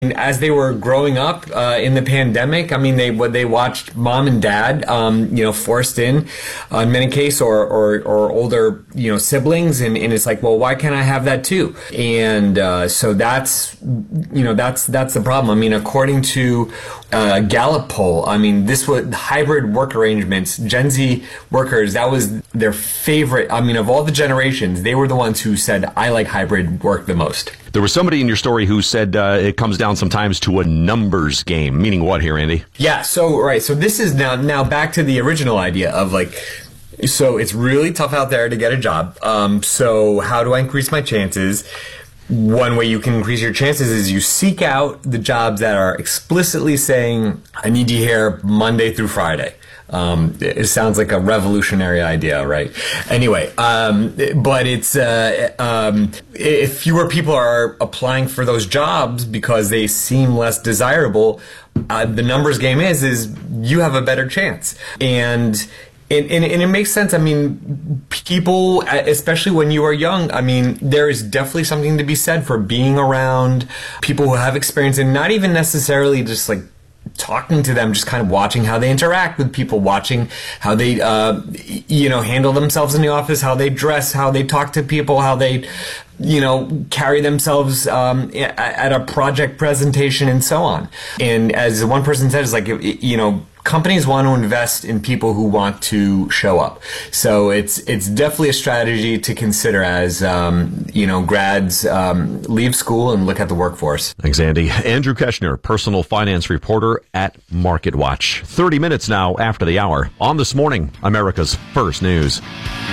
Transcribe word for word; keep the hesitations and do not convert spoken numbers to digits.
As they were growing up uh, in the pandemic, I mean, they what they watched mom and dad, um, you know, forced in, uh, in many cases, or, or or older, you know, siblings, and, and it's like, well, why can't I have that too? And uh, so that's, you know, that's that's the problem. I mean, according to uh, Gallup poll, I mean, this was hybrid work arrangements. Gen Z workers, that was their favorite. I mean, of all the generations, they were the ones who said, I like hybrid work the most. There was somebody in your story who said uh, it comes down sometimes to a numbers game. Meaning what here, Andy? Yeah, so, right. So this is now, now back to the original idea of like, so it's really tough out there to get a job. Um, so how do I increase my chances? One way you can increase your chances is you seek out the jobs that are explicitly saying, I need you here Monday through Friday. Um, it sounds like a revolutionary idea, right? Anyway, um, but it's, uh, um, if fewer people are applying for those jobs because they seem less desirable, uh, the numbers game is, is you have a better chance. And And, and, and it makes sense. I mean, people, especially when you are young, I mean, there is definitely something to be said for being around people who have experience, and not even necessarily just like talking to them, just kind of watching how they interact with people, watching how they, uh, you know, handle themselves in the office, how they dress, how they talk to people, how they, you know, carry themselves um, at a project presentation and so on. And as one person said, it's like, you know, companies want to invest in people who want to show up. So it's it's definitely a strategy to consider as, um, you know, grads um, leave school and look at the workforce. Thanks, Andy. Andrew Keshner, personal finance reporter at MarketWatch. thirty minutes now after the hour on This Morning, America's First News.